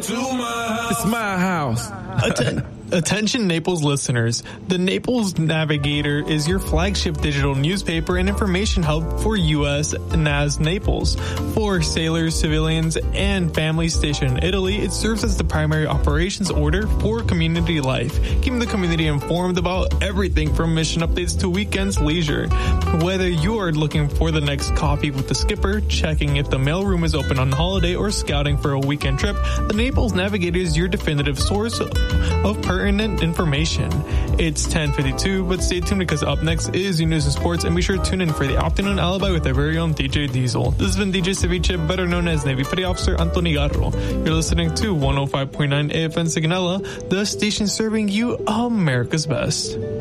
to my house. It's my house. Attention Naples listeners, the Naples Navigator is your flagship digital newspaper and information hub for U.S. NAS Naples. For sailors, civilians, and families stationed in Italy, it serves as the primary operations order for community life, keeping the community informed about everything from mission updates to weekends leisure. Whether you are looking for the next coffee with the skipper, checking if the mailroom is open on holiday, or scouting for a weekend trip, the Naples Navigator is your definitive source of pertinent information. It's 10:52, but stay tuned because up next is your news and sports, and be sure to tune in for the afternoon alibi with our very own DJ Diesel. This has been DJ Ceviche, better known as Navy Petty Officer Anthony Garro. You're listening to 105.9 AFN Signala, the station serving you America's best.